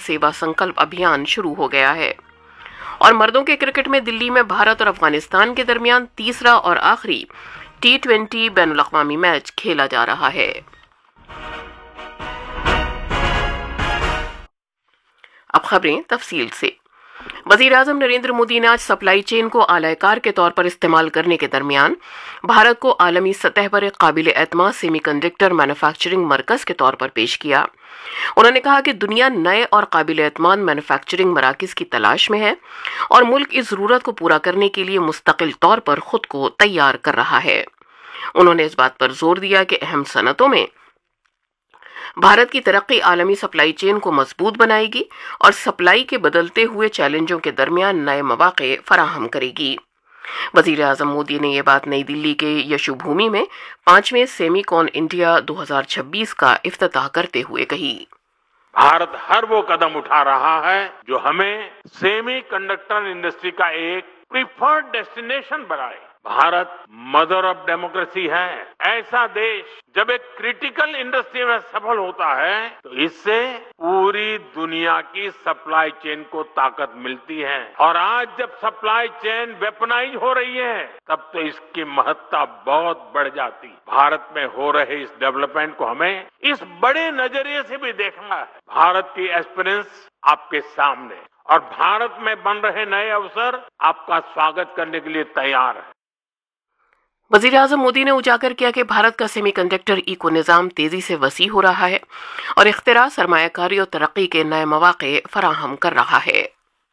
सेवा संकल्प अभियान शुरू हो गया है। और मर्दों के क्रिकेट में दिल्ली में भारत और अफगानिस्तान के दरमियान तीसरा और आखिरी T20 बैनुल अक़वामी मैच खेला जा रहा है। अब खबरें तफसील से। वज़ीर-ए-आज़म नरेंद्र मोदी ने आज सप्लाई चेन को आलाकार के तौर पर इस्तेमाल करने के दरमियान भारत को आलमी सतह पर एक काबिल एतमाद सेमीकंडक्टर मैन्युफैक्चरिंग मरकज के तौर पर पेश किया। उन्होंने कहा कि दुनिया नए और काबिल एतमाद मैन्युफैक्चरिंग मराकज़ की तलाश में है और मुल्क इस ज़रूरत को पूरा करने के लिए मुस्तकिल तौर पर खुद को तैयार कर रहा है। उन्होंने इस बात पर जोर दिया कि अहम सनतों में भारत की तरक्की आलमी सप्लाई चेन को मजबूत बनाएगी और सप्लाई के बदलते हुए चैलेंजों के दरमियान नए मौके फराहम करेगी। वज़ीर-ए-आज़म मोदी ने यह बात नई दिल्ली के यशोभूमि में 5वें सेमीकॉन इंडिया 2026 का इफ्तिताह करते हुए कही। भारत हर वो कदम उठा रहा है जो हमें सेमी कंडक्टर इंडस्ट्री का एक प्रीफर्ड डेस्टिनेशन बनाए। भारत मदर ऑफ डेमोक्रेसी है। ऐसा देश जब एक क्रिटिकल इंडस्ट्री में सफल होता है तो इससे पूरी दुनिया की सप्लाई चेन को ताकत मिलती है। और आज जब सप्लाई चेन वेपनाइज हो रही है तब तो इसकी महत्ता बहुत बढ़ जाती। भारत में हो रहे इस डेवलपमेंट को हमें इस बड़े नजरिए से भी देखना है। भारत की एस्पिरेंस आपके सामने और भारत में बन रहे नए अवसर आपका स्वागत करने के लिए तैयार है। वज़ीर-ए-आज़म मोदी ने उजागर किया कि भारत का सेमीकंडक्टर इको निज़ाम तेजी से वसी हो रहा है और इख्तिरा, सरमायाकारी और तरक्की के नए मौके फराहम कर रहा है।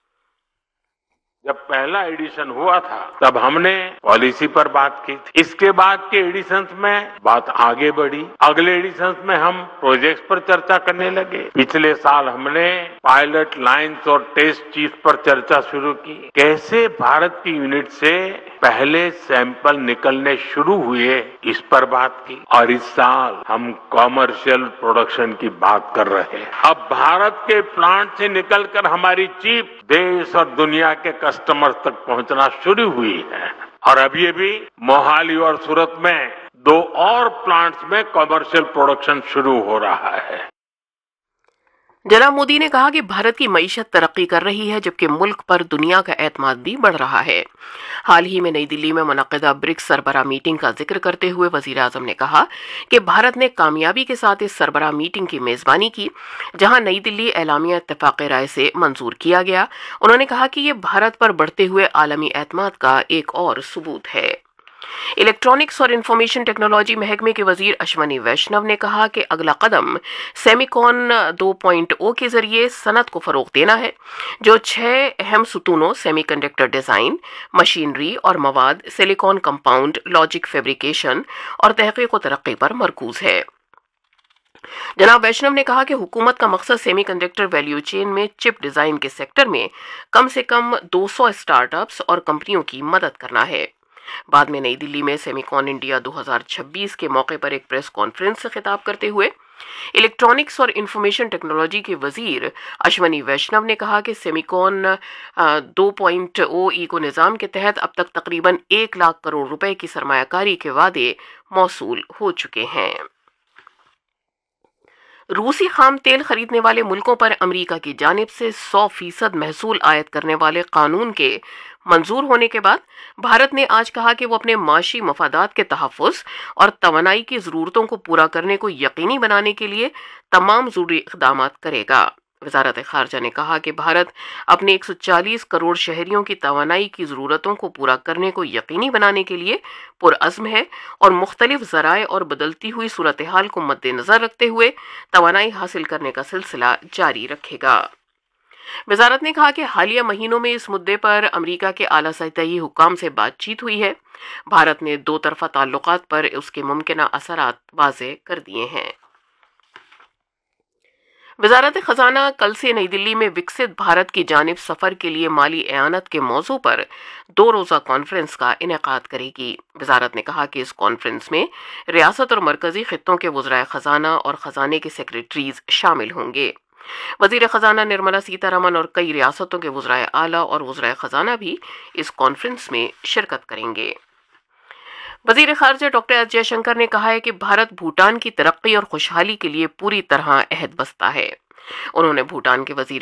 जब पहला एडिशन हुआ था तब हमने पॉलिसी पर बात की थी। इसके बाद के एडिशंस में बात आगे बढ़ी। अगले एडिशंस में हम प्रोजेक्ट्स पर चर्चा करने लगे। पिछले साल हमने पायलट लाइंस और टेस्ट चीफ पर चर्चा शुरू की। कैसे भारत की यूनिट से पहले सैंपल निकलने शुरू हुए इस पर बात की। और इस साल हम कॉमर्शियल प्रोडक्शन की बात कर रहे हैं। अब भारत के प्लांट से निकलकर हमारी चीप देश और दुनिया के कस्टमर्स तक पहुंचना शुरू हुई है। और अब ये भी मोहाली और सूरत में 2 और प्लांट्स में कॉमर्शियल प्रोडक्शन शुरू हो रहा है। जनाब मोदी ने कहा कि भारत की मईशत तरक्की कर रही है जबकि मुल्क पर दुनिया का एतमाद भी बढ़ रहा है। हाल ही में नई दिल्ली में मुनक़्क़िदा ब्रिक्स सरबराह मीटिंग का जिक्र करते हुए वज़ीर-ए-आज़म ने कहा कि भारत ने कामयाबी के साथ इस सरबराह मीटिंग की मेज़बानी की जहां नई दिल्ली एलामिया इत्तेफ़ाक़ राय से मंजूर किया गया। उन्होंने कहा कि यह भारत पर बढ़ते हुए आलमी एतमाद का एक और सबूत है। इलेक्ट्रॉनिक्स और इंफॉर्मेशन टेक्नोलॉजी महकमे के वजीर अश्वनी वैष्णव ने कहा कि अगला कदम सेमीकॉन 2.0 के जरिए सनत को फरोग देना है जो 6 अहम सुतूनों सेमीकंडक्टर डिजाइन, मशीनरी और मवाद, सिलिकॉन कंपाउंड, लॉजिक फैब्रिकेशन और तहकीक व तरक्की पर मरकूज है। जनाब वैष्णव ने कहा कि हुकूमत का मकसद सेमीकंडक्टर वैल्यू चेन में चिप डिजाइन के सेक्टर में कम से कम 200 स्टार्टअप्स और कंपनियों की मदद करना है। बाद में नई दिल्ली में सेमीकॉन इंडिया 2026 के मौके पर एक प्रेस कॉन्फ्रेंस से खिताब करते हुए इलेक्ट्रॉनिक्स और इंफॉर्मेशन टेक्नोलॉजी के वजीर अश्वनी वैष्णव ने कहा कि सेमीकॉन 2.0 इको निज़ाम के तहत अब तक तकरीबन 1 लाख करोड़ रुपए की सरमायाकारी के वादे मौसूल हो चुके हैं। रूसी खाम तेल खरीदने वाले मुल्कों पर अमेरिका की जानिब से 100% महसूल आयत करने वाले कानून के मंजूर होने के बाद भारत ने आज कहा कि वो अपने माशी मफादात के तहफ़्फ़ुज़ और तवानाई की ज़रूरतों को पूरा करने को यकीनी बनाने के लिए तमाम ज़रूरी इक़दाम करेगा। वज़ारत ख़ारजा ने कहा कि भारत अपने 140 करोड़ शहरियों की तवानाई की ज़रूरतों को पूरा करने को यकीनी बनाने के लिए पुरअज़्म है और मुख्तलिफ ज़राए और बदलती हुई सूरत हाल को मद्देनज़र रखते हुए तवानाई हासिल करने का सिलसिला जारी रखेगा। वज़ारत ने कहा कि हालिया महीनों में इस मुद्दे पर अमेरिका के आला सतही हुक्काम से बातचीत हुई है। भारत ने 2 तरफ़ा ताल्लुकात पर उसके मुमकिना असरात वाज़ेह कर दिए हैं। वज़ारत ख़ज़ाना कल से नई दिल्ली में विकसित भारत की जानिब सफ़र के लिए माली एआनत के मौजू पर 2 रोज़ा कॉन्फ्रेंस का इनेकाद करेगी। वज़ारत ने कहा कि इस कॉन्फ्रेंस में रियासत और मरकज़ी ख़ित्तों के वज़राए ख़ज़ाना और ख़ज़ाने के सेक्रेटरीज़ शामिल होंगे। वज़ीर ख़ज़ाना निर्मला सीतारमण और कई रियासतों के वज़राए आला और वज़राए ख़ज़ाना भी इस कॉन्फ्रेंस में शिरकत करेंगे। वज़ीर ख़ारजा डॉक्टर एस जयशंकर ने कहा है कि भारत भूटान की तरक्की और खुशहाली के लिए पूरी तरह अहद बस्ता है। उन्होंने भूटान के वज़ीर